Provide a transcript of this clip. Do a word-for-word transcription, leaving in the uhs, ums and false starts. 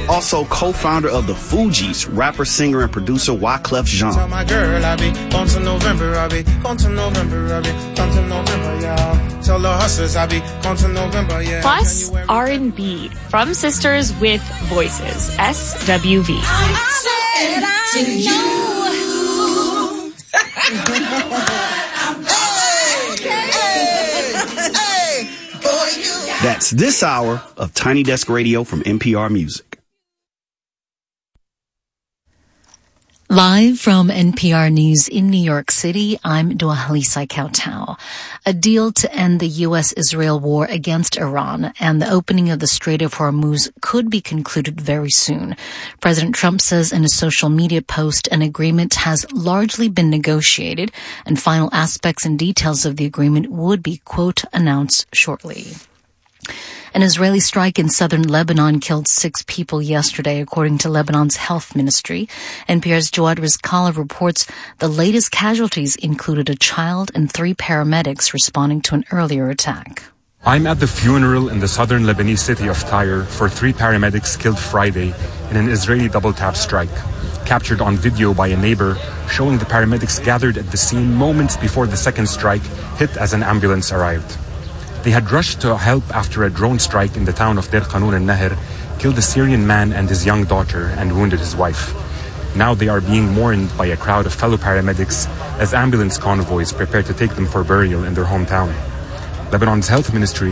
Also co-founder of the Fugees, rapper, singer, and producer Wyclef Jean. Tell my girl I be on to November, I be on to November, I be on to November, yeah. Tell the hustlers I be on to November, yeah. Plus R and B from Sisters with Voices, S W V. I said to you. That's this hour of Tiny Desk Radio from N P R Music. Live from N P R News in New York City, I'm Dwahalisai Kautau. A deal to end the U S Israel war against Iran and the opening of the Strait of Hormuz could be concluded very soon. President Trump says in a social media post an agreement has largely been negotiated and final aspects and details of the agreement would be, quote, announced shortly. An Israeli strike in southern Lebanon killed six people yesterday, according to Lebanon's health ministry. N P R's Jawad Rizkallah reports the latest casualties included a child and three paramedics responding to an earlier attack. I'm at the funeral in the southern Lebanese city of Tyre for three paramedics killed Friday in an Israeli double-tap strike, captured on video by a neighbor showing the paramedics gathered at the scene moments before the second strike hit as an ambulance arrived. They had rushed to help after a drone strike in the town of Deir Qanun al-Nahr killed a Syrian man and his young daughter and wounded his wife. Now they are being mourned by a crowd of fellow paramedics as ambulance convoys prepare to take them for burial in their hometown. Lebanon's health ministry